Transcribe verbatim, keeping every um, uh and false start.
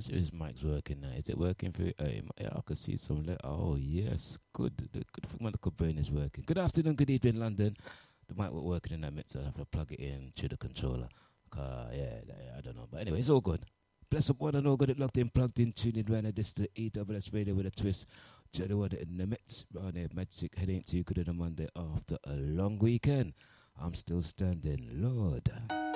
see his mic's working now. Is it working for you? Uh, yeah, I can see some. Le- oh, yes. Good. The good thing my little brain is working. Good afternoon, good evening, London. The mic was working in that mix. So I have to plug it in to the controller. Uh, yeah, I don't know. But anyway, it's all good. Bless up one and all. Got it locked in, plugged in, tuned in right now. This is the E W S radio with a twist. Johnny Water in the mix. Right there, Magic heading to you good on a Monday after a long weekend. I'm still standing, Lord.